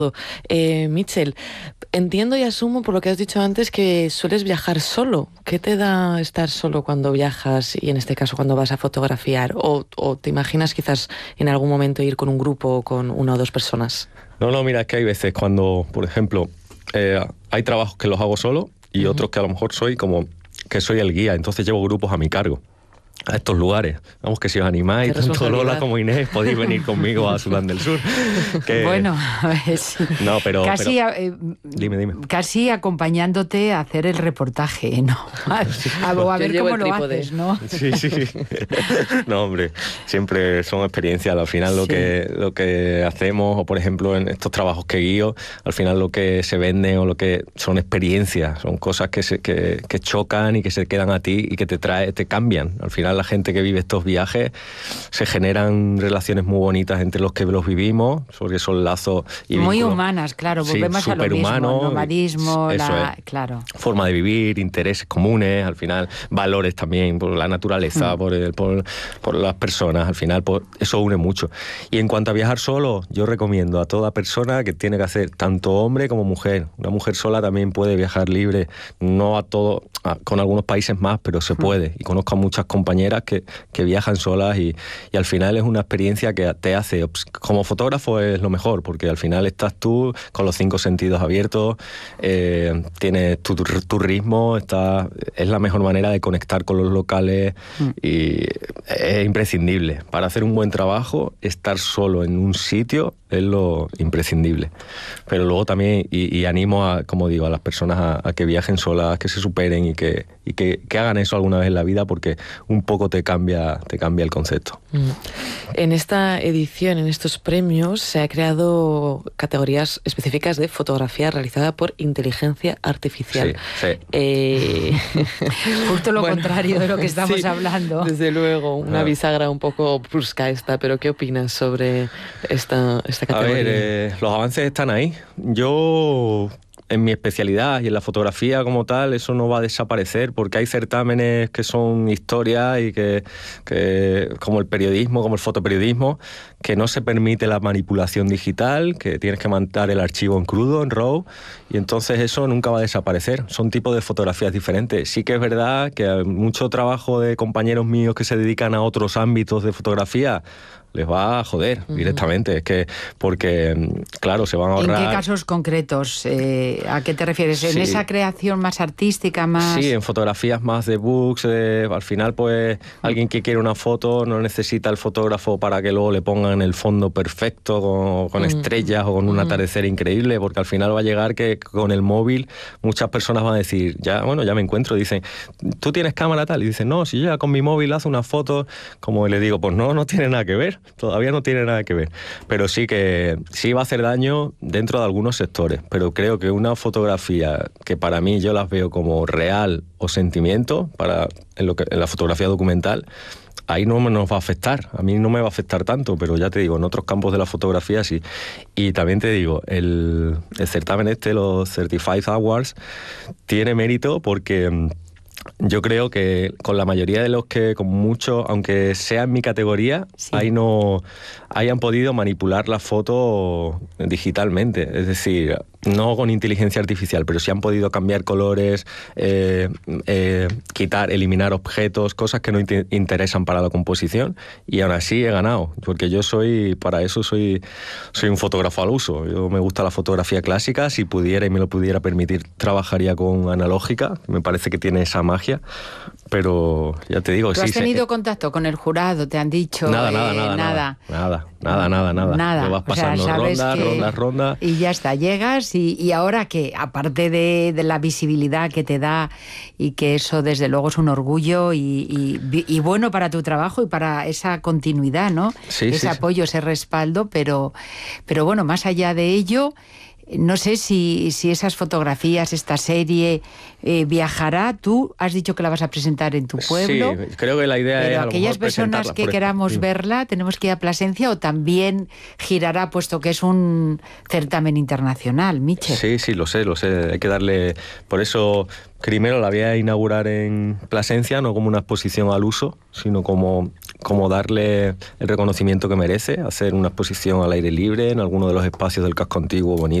Mitchell, entiendo y asumo por lo que has dicho antes que sueles viajar solo. ¿Qué te da estar solo cuando viajas y en este caso cuando vas a fotografiar? ¿O te imaginas quizás en algún momento ir con un grupo o con una o dos personas? No, mira, es que hay veces cuando, por ejemplo, hay trabajos que los hago solo y otros que a lo mejor soy el guía, entonces llevo grupos a mi cargo a estos lugares. Vamos, que si os animáis, tanto Lola como Inés, podéis venir conmigo a Sudán del Sur. Bueno, a ver, sí. No, pero... Dime. Casi acompañándote a hacer el reportaje, ¿no? A ver cómo lo haces, ¿no? Sí. No, hombre, siempre son experiencias. Al final lo que hacemos, o por ejemplo en estos trabajos que guío, al final lo que se vende o lo que son experiencias, son cosas que chocan y que se quedan a ti y que te cambian. Al final la gente que vive estos viajes se generan relaciones muy bonitas entre los que los vivimos, porque son lazos y muy vínculos, humanas, claro, volvemos a lo mismo, el nomadismo, claro, forma de vivir, intereses comunes, al final valores también por la naturaleza, por las personas, al final eso une mucho. Y en cuanto a viajar solo, yo recomiendo a toda persona que tiene que hacer, tanto hombre como mujer. Una mujer sola también puede viajar libre, no con algunos países más, pero se puede, y conozco a muchas compañeras que viajan solas y al final es una experiencia que te hace, como fotógrafo es lo mejor, porque al final estás tú con los 5 sentidos abiertos, tienes tu ritmo, es la mejor manera de conectar con los locales y es imprescindible. Para hacer un buen trabajo, estar solo en un sitio es lo imprescindible. Pero luego también, y animo a las personas a que viajen solas, que se superen y que hagan eso alguna vez en la vida, porque un poco te cambia el concepto. En esta edición, en estos premios, se ha creado categorías específicas de fotografía realizada por inteligencia artificial. Sí. Justo lo contrario de lo que estamos hablando. Desde luego, una bisagra un poco brusca esta, pero ¿qué opinas sobre esta categoría? A ver, los avances están ahí. Yo, en mi especialidad y en la fotografía como tal, eso no va a desaparecer, porque hay certámenes que son historias y que como el periodismo, como el fotoperiodismo, que no se permite la manipulación digital, que tienes que mandar el archivo en crudo, en RAW, y entonces eso nunca va a desaparecer. Son tipos de fotografías diferentes. Sí que es verdad que hay mucho trabajo de compañeros míos que se dedican a otros ámbitos de fotografía, les va a joder directamente. Es que, porque, claro, se van a ahorrar... ¿En qué casos concretos? ¿A qué te refieres? ¿En esa creación más artística, más...? Sí, en fotografías más de books. Al final, pues, alguien que quiere una foto no necesita el fotógrafo para que luego le pongan el fondo perfecto con estrellas o con un atardecer increíble, porque al final va a llegar que con el móvil muchas personas van a decir, ya me encuentro, dicen, ¿tú tienes cámara tal? Y dicen, no, si yo ya con mi móvil hago una foto, como le digo, pues no tiene nada que ver. Todavía no tiene nada que ver, pero sí va a hacer daño dentro de algunos sectores, pero creo que una fotografía que para mí yo las veo como real o sentimiento, en la fotografía documental, ahí no nos va a afectar. A mí no me va a afectar tanto, pero ya te digo, en otros campos de la fotografía sí. Y también te digo, el certamen los Certified Awards, tiene mérito porque... Yo creo que con la mayoría de los que, con mucho, aunque sea en mi categoría, ahí no hayan podido manipular la foto digitalmente. Es decir, no con inteligencia artificial, pero sí han podido cambiar colores, eliminar objetos, cosas que no interesan para la composición, y aún así he ganado, porque yo soy un fotógrafo al uso. Yo me gusta la fotografía clásica, si pudiera y me lo pudiera permitir, trabajaría con analógica, me parece que tiene esa magia, pero ya te digo... ¿Tú has tenido contacto con el jurado? ¿Te han dicho? Nada. Nada. Lo vas pasando ronda. Y ya está, llegas y ahora que, aparte de la visibilidad que te da, y que eso desde luego es un orgullo y bueno para tu trabajo y para esa continuidad, ¿no? Ese apoyo, ese respaldo, pero bueno, más allá de ello... No sé si esas fotografías, esta serie, viajará. Tú has dicho que la vas a presentar en tu pueblo. Sí, creo que la idea pero es a lo aquellas mejor personas que queramos verla, ¿tenemos que ir a Plasencia o también girará, puesto que es un certamen internacional, Michel? Sí, lo sé. Hay que darle... Por eso, primero la voy a inaugurar en Plasencia, no como una exposición al uso, sino como darle el reconocimiento que merece, hacer una exposición al aire libre en alguno de los espacios del casco antiguo bonito.